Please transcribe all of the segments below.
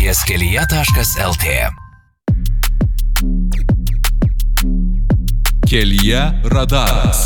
Ties kelyje.lt. Kelyje radaras.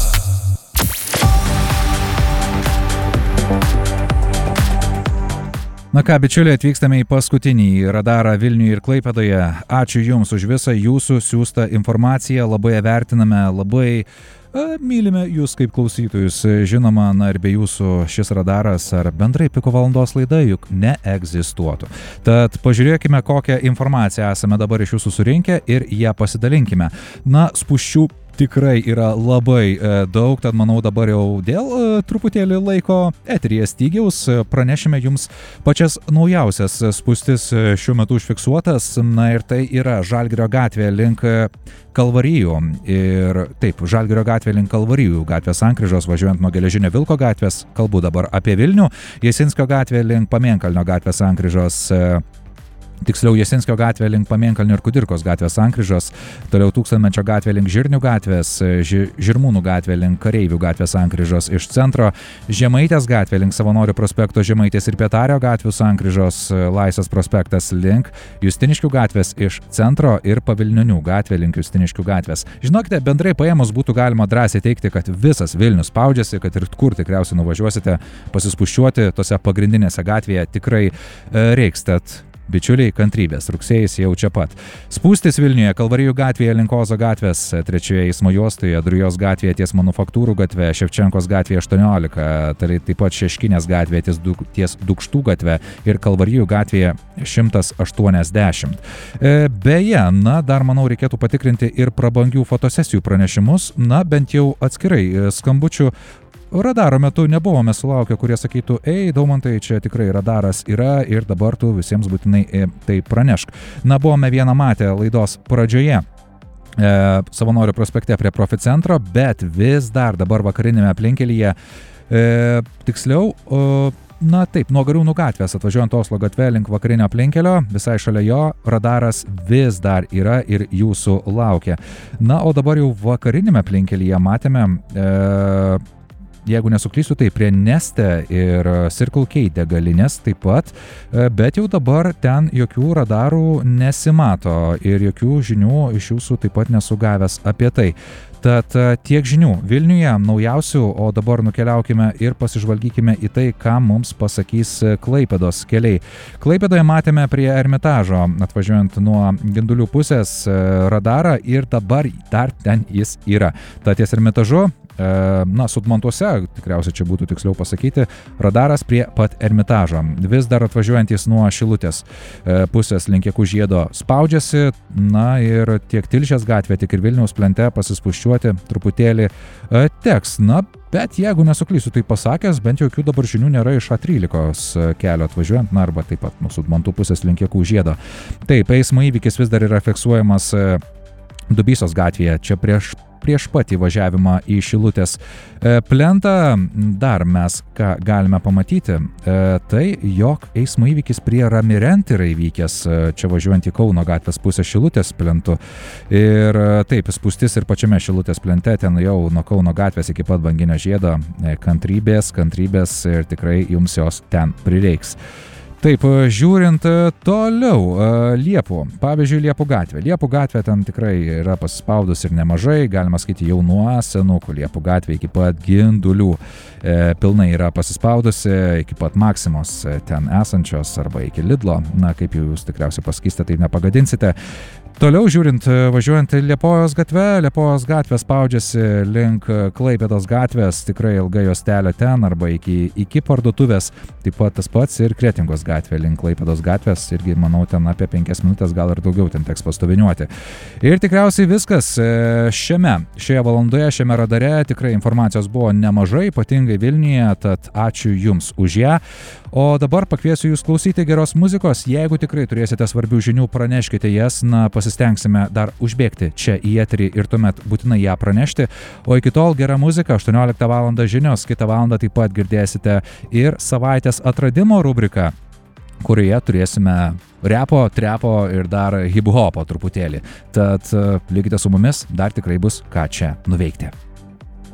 Na ką, bičiuliai, atvykstame į paskutinį radarą Vilniuje ir Klaipėdoje. Ačiū Jums už visą Jūsų siųstą informaciją, labai ją vertiname, labai mylime Jūs kaip klausytojus. Žinoma, na ir be Jūsų šis radaras ar bendrai Piko valandos laida juk neegzistuotų. Tad pažiūrėkime, kokią informaciją esame dabar iš Jūsų surinkę ir ją pasidalinkime. Na, spūsčių tikrai yra labai daug, tad manau dabar jau dėl truputėlį laiko eteryje stygiaus pranešime Jums pačias naujausias spūstis šiuo metu užfiksuotas. Na ir tai yra Žalgirio gatvė link Kalvarijų. Ir taip, Žalgirio gatvė link Kalvarijų gatvės sankryžos važiuojant nuo Geležinio Vilko gatvės, kalbu dabar apie Vilnių, Jasinskio gatvė link Pamėnkalnio gatvės sankryžos. Tiksliau, Jasinskio gatvė link Pamėnkalnio ir Kudirkos gatvės sankryžos, toliau Tūkstantmečio gatvė link Žirnių gatvės, Žirmūnų gatvė link Kareivių gatvės sankryžos iš centro, Žemaitės gatvė link Savanorių prospekto Žemaitės ir Pietario gatvių sankryžos, Laisvės prospektas link Justiniškių gatvės iš centro ir Pavilnionių gatvė link Justiniškių gatvės. Žinokite, bendrai paėmus būtų galima drąsiai teikti, kad visas Vilnius spaudžiasi, kad ir kur tikriausiai nuvažiuosite pasispuščiuoti tose pagrindinėse gatvėje tikrai reiks. Tad bičiuliai, kantrybės, rugsėjis jau čia pat. Spūstis Vilniuje, Kalvarijų gatvėje link Ozo gatvės, 3 eismo juostoje, Drujos gatvėje ties Manufaktūrų gatve, Ševčenkos gatvėje 18, tai taip pat Šeškinės gatvėje ties Dukštų gatve ir Kalvarijų gatvėje 180. Beje, na, dar manau reikėtų patikrinti ir prabangių fotosesijų pranešimus, na, bent jau atskirai skambučių. Radaro metu nebuvome sulaukę, kurie sakytų, ei, Daumantai, čia tikrai radaras yra ir dabar tu visiems būtinai tai pranešk. Na, buvome vieną matę laidos pradžioje Savanorių prospekte prie Proficentro, bet vis dar dabar vakarinėme aplinkelyje, tiksliau, na taip, nuo Gariūnų gatvės atvažiuojant Oslo gatve link vakarinio aplinkelio, visai šalia jo radaras vis dar yra ir jūsų laukia. Na, o dabar jau vakarinėme aplinkelyje matėme jeigu nesuklysiu, tai prie Neste ir Circle K degalinės taip pat, bet jau dabar ten jokių radarų nesimato ir jokių žinių iš jūsų taip pat nesugavęs apie tai. Tad tiek žinių Vilniuje, naujausių, o dabar nukeliaukime ir pasižvalgykime į tai, ką mums pasakys Klaipėdos keliai. Klaipėdoje matėme prie Ermitažo, atvažiuojant nuo Gindulių pusės, radarą ir dabar dar ten jis yra. Tad ties Ermitažu, na, Sudmontuose, tikriausiai čia būtų tiksliau pasakyti, radaras prie pat Ermitažo. Vis dar atvažiuojantis nuo Šilutės pusės link Jakų žiedo spaudžiasi, na ir tiek Tilžės gatvė, tiek ir Vilniaus plente pasispuščiuoti truputėlį teks. Na, bet jeigu nesuklysiu, tai pasakęs, bent jokių dabar žinių nėra iš A13 kelio atvažiuojant, na arba taip pat nuo Sudmontų pusės link Jakų žiedo. Taip, eismo įvykis vis dar yra fiksuojamas Dubysos gatvėje, čia prieš pat įvažiavimą į Šilutės plentą. Dar mes ką galime pamatyti, tai jog eismo įvykis prie Ramirent yra įvykęs, čia važiuojant į Kauno gatvės pusę Šilutės plentu. Ir taip, spūstis ir pačiame Šilutės plente, ten jau nuo Kauno gatvės iki pat Banginio žiedo, kantrybės ir tikrai jums jos ten prireiks. Taip, žiūrint toliau, Liepų, pavyzdžiui, Liepų gatvė. Liepų gatvė ten tikrai yra pasispaudus ir nemažai, galima sakyti jau nuo senukų. Liepų gatvė iki pat Gindulių pilnai yra pasispaudusi, iki pat Maksimos ten esančios arba iki Lidlo, na kaip jūs tikriausiai pasakysite, tai nepagadinsite. Toliau žiūrint, važiuojant Liepojos gatvė spaudžiasi link Klaipėdos gatvės, tikrai ilga juostelė ten arba iki parduotuvės, taip pat tas pats ir Kretingos gatvė link Klaipėdos gatvės, irgi manau ten apie 5 minutės, gal ir daugiau ten teks pastoviniuoti. Ir tikriausiai viskas šioje valandoje, šiame radare, tikrai informacijos buvo nemažai, ypatingai Vilniuje, tad ačiū Jums už ją. O dabar pakviesiu Jūs klausyti geros muzikos, jeigu tikrai turėsite svarbių žinių, praneškite jas, na pasistengsime dar užbėgti čia į eterį ir tuomet būtinai ją pranešti. O iki tol gera muzika, 18 val. Žinios, kitą valandą taip pat girdėsite ir savaitės atradimo rubriką, kurioje turėsime repo, trepo ir dar hip-hopo truputėlį. Tad likite su mumis, dar tikrai bus ką čia nuveikti.